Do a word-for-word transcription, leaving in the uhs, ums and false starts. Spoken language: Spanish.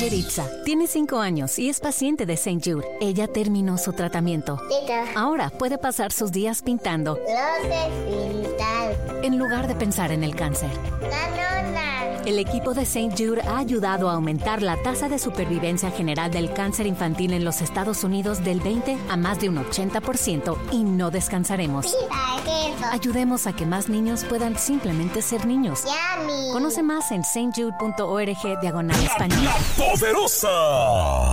Yeritza tiene cinco años y es paciente de Saint Jude. Ella terminó su tratamiento. Tita. Ahora puede pasar sus días pintando. No sé pintar. En lugar de pensar en el cáncer. Canona. El equipo de Saint Jude ha ayudado a aumentar la tasa de supervivencia general del cáncer infantil en los Estados Unidos del veinte a más de un ochenta por ciento y no descansaremos. Tita, ¿qué es eso? Ayudemos a que más niños puedan simplemente ser niños. Yummy. Conoce más en saint jude punto org diagonal español. La Poderosa.